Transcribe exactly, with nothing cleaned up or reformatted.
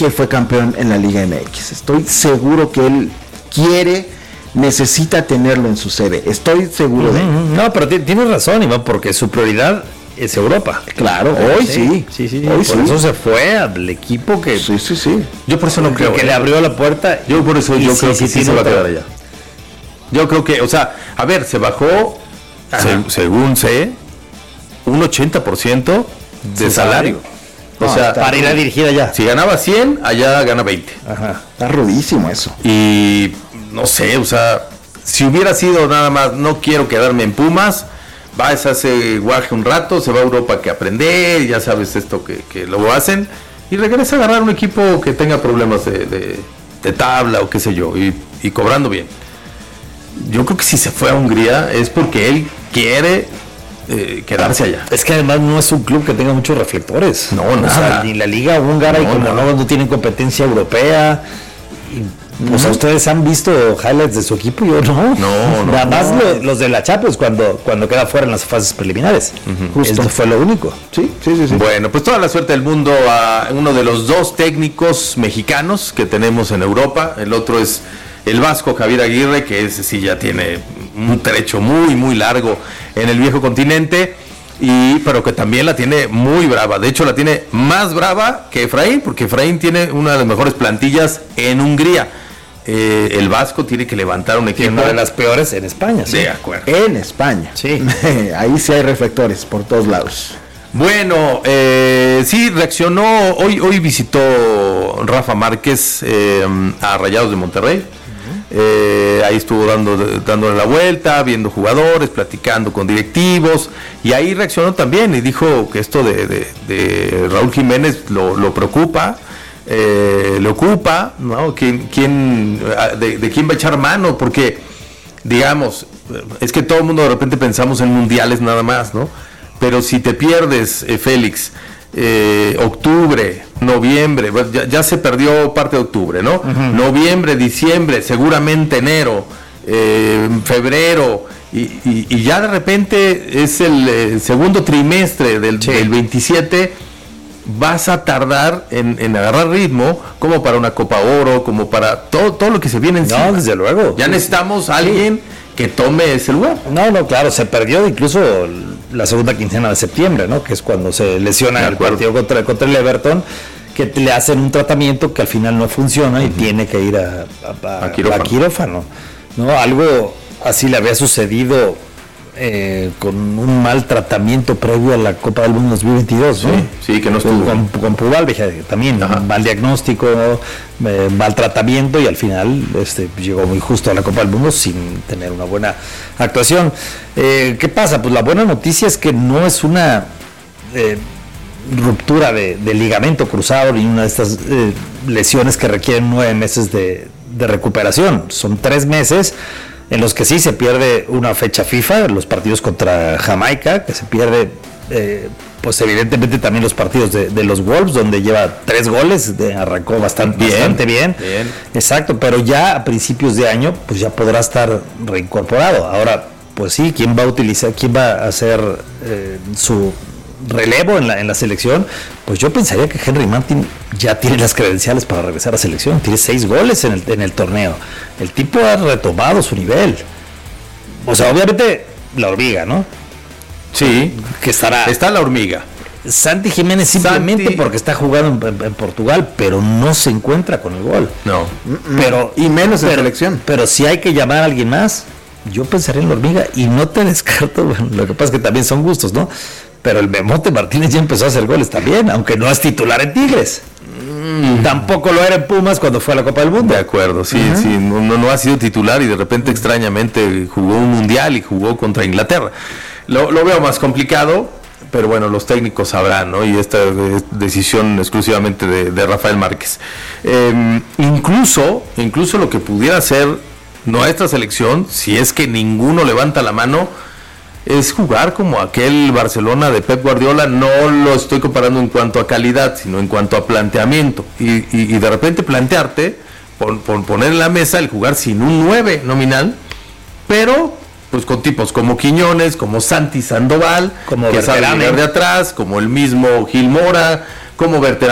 que fue campeón en la Liga M X. Estoy seguro que él quiere, necesita tenerlo en su sede. Estoy seguro uh-huh. de ello. No, pero t- tienes razón, Iván, porque su prioridad es Europa. Claro, hoy sí. Sí, sí, sí. Hoy por sí. eso se fue al equipo que... Sí, sí, sí. Yo por eso no creo. Que ¿eh? le abrió la puerta. Yo por eso yo sí, creo sí, que sí, sí, se va a otra- quedar allá. Yo creo que, o sea, a ver, se bajó, se- según sé, un ochenta por ciento de Su salario. salario. O No, sea, está Para ir a dirigir allá. si ganaba cien, allá gana veinte. Ajá. Está rudísimo eso. Y no sé, o sea, si hubiera sido nada más, no quiero quedarme en Pumas, va, se hace guaje un rato, se va a Europa que aprender, ya sabes esto que, que luego hacen, y regresa a agarrar un equipo que tenga problemas de, de, de tabla o qué sé yo, y, y cobrando bien. Yo creo que si se fue a Hungría es porque él quiere eh, quedarse allá. Es que además no es un club que tenga muchos reflectores. No, o nada. sea, ni la liga húngara No, y como nada. no, no tienen competencia europea. Y, pues, ¿a ustedes han visto highlights de su equipo? Yo no. No, no, Nada más no. lo- los de la Champions cuando, cuando queda fuera en las fases preliminares. Justo. Esto fue lo único. Sí, sí, sí, sí. Bueno, pues toda la suerte del mundo a uno de los dos técnicos mexicanos que tenemos en Europa. El otro es el vasco Javier Aguirre, que ese sí ya tiene un trecho muy, muy largo en el viejo continente, y pero que también la tiene muy brava. De hecho, la tiene más brava que Efraín, porque Efraín tiene una de las mejores plantillas en Hungría. Eh, el vasco tiene que levantar un Y equipo una de las peores en España. ¿sí? de acuerdo. En España. Sí. Ahí sí hay reflectores por todos lados. Bueno, eh, sí, reaccionó, hoy hoy visitó Rafa Márquez eh, a Rayados de Monterrey. Eh, ahí estuvo dando, dándole la vuelta, viendo jugadores, platicando con directivos, y ahí reaccionó también y dijo que esto de, de, de Raúl Jiménez lo, lo preocupa, eh, le ocupa, ¿no? ¿Quién, quién, de, de quién va a echar mano? Porque, digamos, es que todo el mundo de repente pensamos en mundiales nada más, ¿no? Pero si te pierdes, eh, Félix, eh, octubre, noviembre, ya, ya se perdió parte de octubre, ¿no? Uh-huh. Noviembre, diciembre, seguramente enero, eh, febrero, y, y, y ya de repente es el eh, segundo trimestre del, sí. del veintisiete, vas a tardar en, en agarrar ritmo, como para una Copa Oro, como para todo, todo lo que se viene encima. No, desde luego. Ya necesitamos a alguien que tome ese lugar. No, no, claro, se perdió incluso la segunda quincena de septiembre, ¿no? Que es cuando se lesiona el partido contra, contra el Everton, que le hacen un tratamiento que al final no funciona y uh-huh. tiene que ir a, a, a, a, quirófano. a quirófano, ¿no? Algo así le había sucedido eh, con un mal tratamiento previo a la Copa del Mundo dos mil veintidós, ¿no? Sí, sí, que no estuvo. Con, con Pubal, también, Ajá. mal diagnóstico, eh, mal tratamiento, y al final este, llegó muy justo a la Copa del Mundo sin tener una buena actuación. Eh, ¿Qué pasa? Pues la buena noticia es que no es una eh, ruptura de, de ligamento cruzado ni una de estas eh, lesiones que requieren nueve meses de, de recuperación. Son tres meses en los que sí se pierde una fecha FIFA, los partidos contra Jamaica, que se pierde, eh, pues evidentemente también los partidos de, de los Wolves, donde lleva tres goles, de, arrancó bastante bien, bastante bien. bien. Exacto, pero ya a principios de año, pues ya podrá estar reincorporado. Ahora, pues sí, ¿quién va a utilizar, quién va a hacer eh, su relevo en la, en la selección? Pues yo pensaría que Henry Martin ya tiene las credenciales para regresar a selección. Tiene seis goles en el, en el torneo. El tipo ha retomado su nivel. O sea, obviamente la hormiga, ¿no? Sí, que estará. Está la hormiga. Santi Jiménez simplemente Santi... porque está jugando en, en Portugal, pero no se encuentra con el gol. No. Pero, y menos en pero, selección. Pero si hay que llamar a alguien más, yo pensaría en la hormiga y no te descarto. Bueno, lo que pasa es que también son gustos, ¿no? Pero el Memote Martínez ya empezó a hacer goles también, aunque no es titular en Tigres. Mm. Tampoco lo era en Pumas cuando fue a la Copa del Mundo. De acuerdo, sí, uh-huh. sí, no, no ha sido titular y de repente extrañamente jugó un mundial y jugó contra Inglaterra. Lo, lo veo más complicado, pero bueno, los técnicos sabrán, ¿no? Y esta es decisión exclusivamente de, de Rafael Márquez. Eh, incluso, incluso lo que pudiera ser nuestra selección, si es que ninguno levanta la mano, es jugar como aquel Barcelona de Pep Guardiola. No lo estoy comparando en cuanto a calidad, sino en cuanto a planteamiento. Y, y, y de repente plantearte, por, por poner en la mesa el jugar sin un nueve nominal, pero pues con tipos como Quiñones, como Santi Sandoval, como que sabe llegar de atrás, como el mismo Gil Mora, como Berterame.